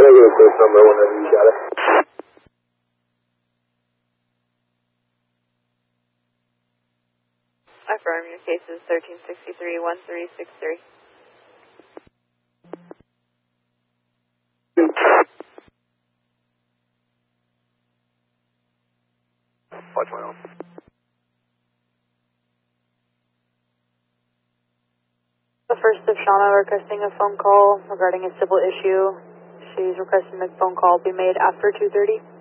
Can I get a case number whenever you got it? Affirm, your case is 1363-1363. Watch my own. The first of Shauna requesting a phone call regarding a civil issue. She's requesting the phone call be made after 2:30.